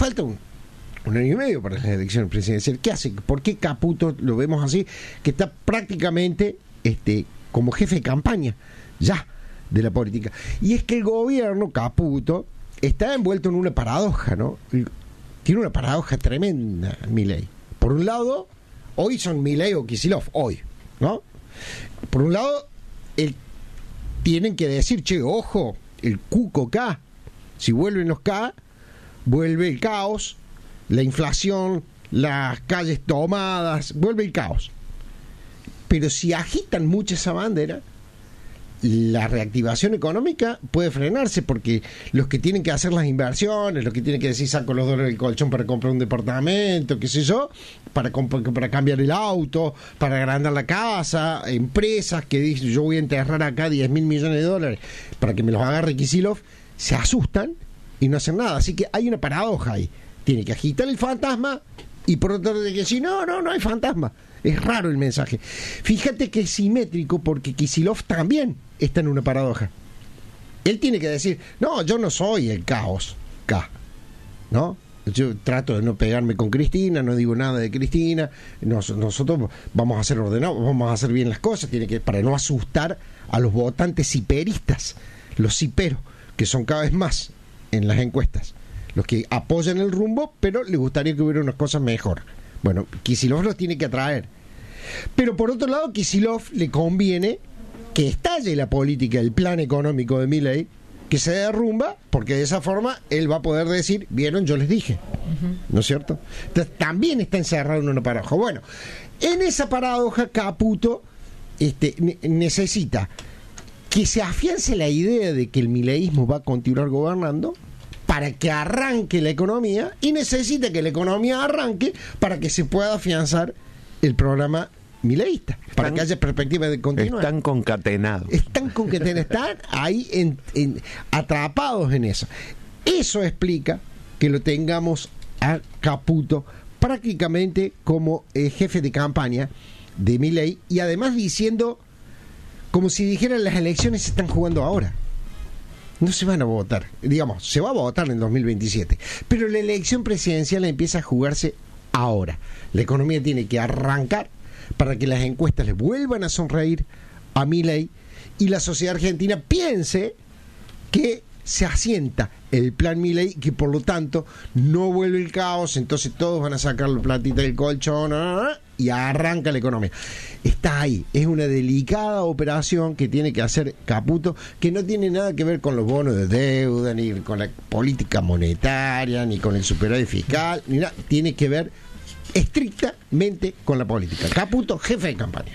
falta un año y medio para las elecciones presidenciales. ¿Qué hace? ¿Por qué Caputo lo vemos así? Que está prácticamente como jefe de campaña ya de la política. Y es que el gobierno, Caputo, está envuelto en una paradoja, ¿no? Tiene una paradoja tremenda, Milei. Por un lado, hoy son Milei o Kicillof, hoy, ¿no? Por un lado, tienen que decir, che, ojo, el cuco K, si vuelven los K, vuelve el caos, la inflación, las calles tomadas, vuelve el caos. Pero si agitan mucho esa bandera, la reactivación económica puede frenarse, porque los que tienen que hacer las inversiones, los que tienen que decir saco los dólares del colchón para comprar un departamento, qué sé yo, para cambiar el auto, para agrandar la casa, empresas que dicen yo voy a enterrar acá 10.000 millones de dólares para que me los agarre Kicillof, se asustan y no hacen nada. Así que hay una paradoja ahí. Tiene que agitar el fantasma y por otro lado de que decir no hay fantasma. Es raro el mensaje. Fíjate que es simétrico, porque Kicillof también está en una paradoja. Él tiene que decir, no, yo no soy el caos K, ¿no? Yo trato de no pegarme con Cristina, no digo nada de Cristina, nosotros vamos a ser ordenados, vamos a hacer bien las cosas, para no asustar a los votantes ciperistas, los ciperos, que son cada vez más en las encuestas, los que apoyan el rumbo, pero les gustaría que hubiera unas cosas mejor. Bueno, Kicillof los tiene que atraer. Pero por otro lado, Kicillof le conviene que estalle la política, el plan económico de Milei, que se derrumba, porque de esa forma él va a poder decir, vieron, yo les dije, ¿no es cierto? Entonces también está encerrado en una paradoja. Bueno, en esa paradoja Caputo necesita que se afiance la idea de que el mileísmo va a continuar gobernando para que arranque la economía, y necesita que la economía arranque para que se pueda afianzar el programa mileísta, para que haya perspectiva de continuar. Están concatenados. Están ahí atrapados en eso. Eso explica que lo tengamos a Caputo prácticamente como jefe de campaña de Milei, y además diciendo, como si dijeran, las elecciones se están jugando ahora. No se van a votar, digamos, se va a votar en 2027, pero la elección presidencial empieza a jugarse ahora. La economía tiene que arrancar para que las encuestas le vuelvan a sonreír a Milei y la sociedad argentina piense que se asienta el plan Milei, que por lo tanto no vuelve el caos, entonces todos van a sacar la platita del colchón y arranca la economía. Está ahí, es una delicada operación que tiene que hacer Caputo, que no tiene nada que ver con los bonos de deuda, ni con la política monetaria, ni con el superávit fiscal, ni nada, tiene que ver estrictamente con la política. Caputo, jefe de campaña.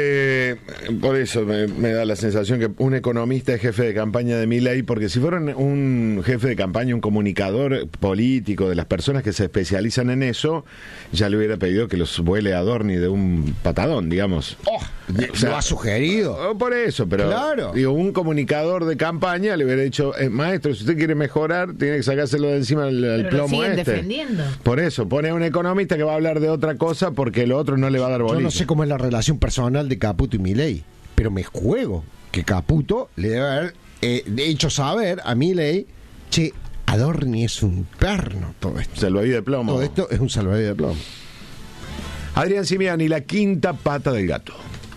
Por eso me da la sensación que un economista es jefe de campaña de Milei, porque si fuera un jefe de campaña, un comunicador político de las personas que se especializan en eso, ya le hubiera pedido que los vuele a Adorni de un patadón, digamos. O sea, lo ha sugerido. Por eso, pero claro. Digo, un comunicador de campaña le hubiera dicho, maestro, si usted quiere mejorar, tiene que sacárselo de encima el plomo lo siguen defendiendo. Por eso, pone a un economista que va a hablar de otra cosa porque el otro no le va a dar bolilla. Yo no sé cómo es la relación personal de Caputo y Milei, pero me juego que Caputo le debe haber hecho saber a Milei, che, Adorni es un perno, todo esto. Salvavidas de plomo. Todo esto es un salvavidas de plomo. Adrián Simiani, la quinta pata del gato.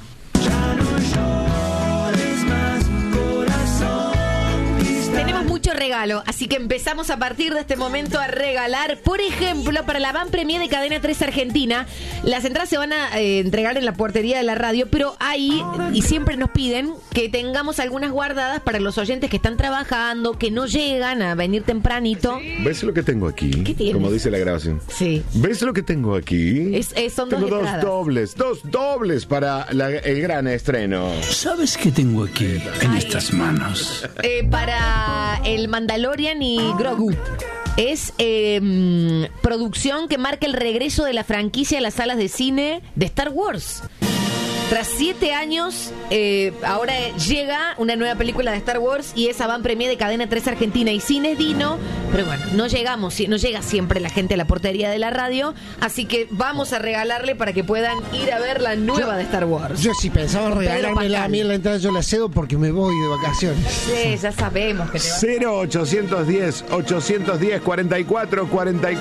Mucho regalo, así que empezamos a partir de este momento a regalar. Por ejemplo, para la Van Premier de Cadena 3 Argentina, las entradas se van a entregar en la portería de la radio, pero ahí, y siempre nos piden que tengamos algunas guardadas para los oyentes que están trabajando, que no llegan a venir tempranito. ¿Ves lo que tengo aquí? ¿Qué tienes? Como dice la grabación. Sí. ¿Ves lo que tengo aquí? Son tengo dos entradas. dos dobles para el gran estreno. ¿Sabes qué tengo aquí en estas manos? Para el Mandalorian y Grogu. Es producción que marca el regreso de la franquicia a las salas de cine de Star Wars. Tras 7 años, ahora llega una nueva película de Star Wars y es Van Premier de Cadena 3 Argentina y Cines Dino. Pero bueno, no llega siempre la gente a la portería de la radio, así que vamos a regalarle para que puedan ir a ver la nueva de Star Wars. Yo si pensaba regalármela a mí en la entrada, yo la cedo porque me voy de vacaciones. Sí, ya sabemos que te va a... 0810 810 44 44